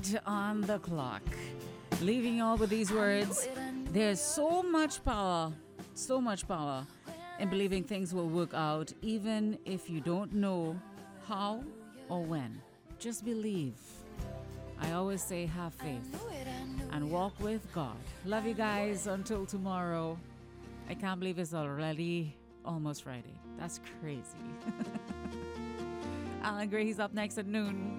on the clock. Leaving you all with these words. There's so much power in believing things will work out, even if you don't know how or when. Just believe. I always say have faith and walk with God. Love you guys until tomorrow. I can't believe it's already almost Friday. That's crazy. Alan Gray, he's up next at noon.